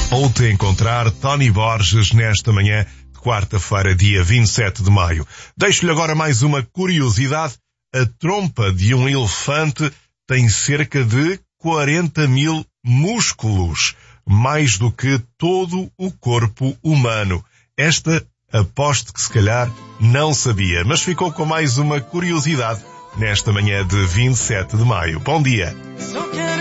ou te encontrar Tony Borges nesta manhã de quarta-feira, dia 27 de maio. Deixo-lhe agora mais uma curiosidade. A trompa de um elefante tem cerca de 40.000 músculos, mais do que todo o corpo humano. Esta aposto que se calhar não sabia, mas ficou com mais uma curiosidade nesta manhã de 27 de maio. Bom dia!